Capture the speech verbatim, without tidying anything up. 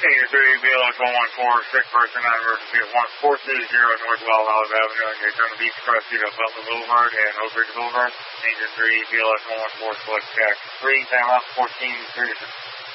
Danger three, B L S one one four, sick person on emergency at one four two zero North Wild Olive Avenue and Daytona Beach, across the Butler Boulevard and Oak Ridge Boulevard. Danger three, B L S one one four, select tax three, time out fourteen thirty-six.